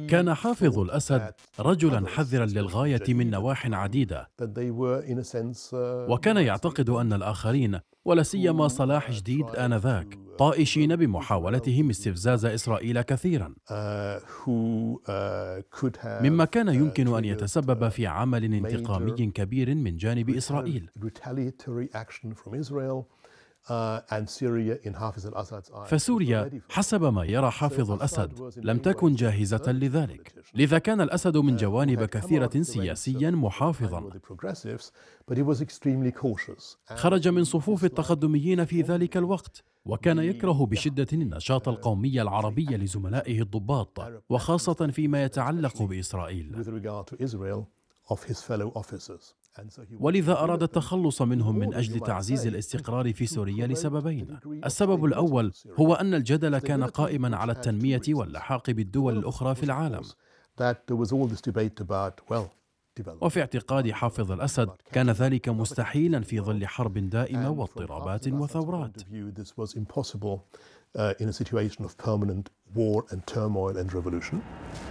كان حافظ الأسد رجلا حذرا للغاية من نواح عديدة، وكان يعتقد أن الآخرين ولا سيما صلاح جديد آنذاك طائشين بمحاولتهم استفزاز إسرائيل كثيرا، مما كان يمكن أن يتسبب في عمل انتقامي كبير من جانب إسرائيل. فسوريا حسب ما يرى حافظ الأسد لم تكن جاهزة لذلك، لذا كان الأسد من جوانب كثيرة سياسيا محافظا. خرج من صفوف التقدميين في ذلك الوقت، وكان يكره بشدة النشاط القومي العربي لزملائه الضباط، وخاصة فيما يتعلق بإسرائيل، ولذا أراد التخلص منهم من أجل تعزيز الاستقرار في سوريا لسببين. السبب الأول هو أن الجدل كان قائما على التنمية واللحاق بالدول الأخرى في العالم، وفي اعتقاد حافظ الأسد كان ذلك مستحيلا في ظل حرب دائمة واضطرابات وثورات. in a situation of permanent war and turmoil and revolution.